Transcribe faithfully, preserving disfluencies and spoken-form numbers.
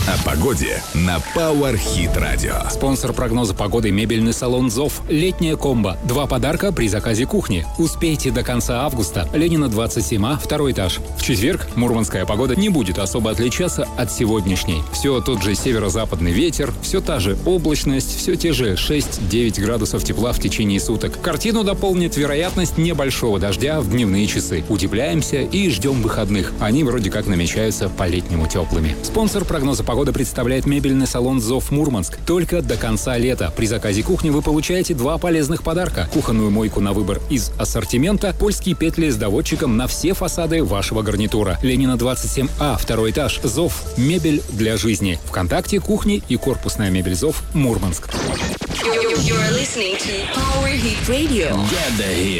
О погоде на Power Hit Radio. Спонсор прогноза погоды — мебельный салон «Зов». Летняя комбо. Два подарка при заказе кухни. Успейте до конца августа. Ленина, двадцать семь А, второй этаж. В четверг мурманская погода не будет особо отличаться от сегодняшней. Все тот же северо-западный ветер, все та же облачность, все те же шесть-девять градусов тепла в течение суток. Картину дополнит вероятность небольшого дождя в дневные часы. Утепляемся и ждем выходных. Они вроде как намечаются по-летнему теплыми. Спонсор прогноза погоды представляет мебельный салон «Зов» Мурманск. Только до конца лета. При заказе кухни вы получаете два полезных подарка. Кухонную мойку на выбор из ассортимента, польские петли с доводчиком на все фасады вашего гарнитура. Ленина, двадцать семь А, второй этаж. «Зов». Мебель для жизни. ВКонтакте, кухни и корпусная мебель «Зов» Мурманск. You're listening to Power Hit Radio. Get the hit.